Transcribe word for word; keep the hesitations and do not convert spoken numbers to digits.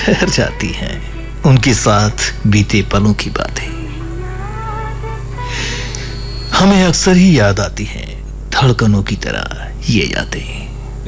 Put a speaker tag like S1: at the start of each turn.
S1: ठहर जाती हैं उनके साथ बीते पलों की बातें। हमें अक्सर ही याद आती हैं धड़कनों की तरह ये यादें।